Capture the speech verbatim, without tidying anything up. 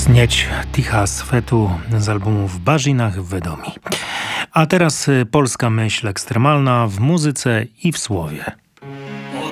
Snieć Ticha Svetu z albumu W Bażinach Vedomi. A teraz polska myśl ekstremalna w muzyce i w słowie.